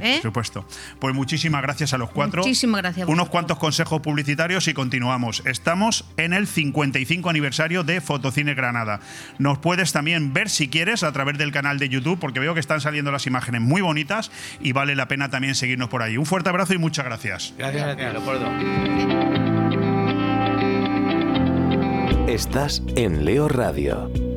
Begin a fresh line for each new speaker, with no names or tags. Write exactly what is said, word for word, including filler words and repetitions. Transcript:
¿Eh?
Por supuesto. Pues muchísimas gracias a los cuatro.
Muchísimas gracias.
Unos cuantos consejos publicitarios y continuamos. Estamos en el cincuenta y cinco aniversario de Fotocine Granada. Nos puedes también ver si quieres a través del canal de YouTube, porque veo que están saliendo las imágenes muy bonitas y vale la pena también seguirnos por ahí. Un fuerte abrazo y muchas gracias.
Gracias a ti, Leopoldo.
Estás en Leo Radio.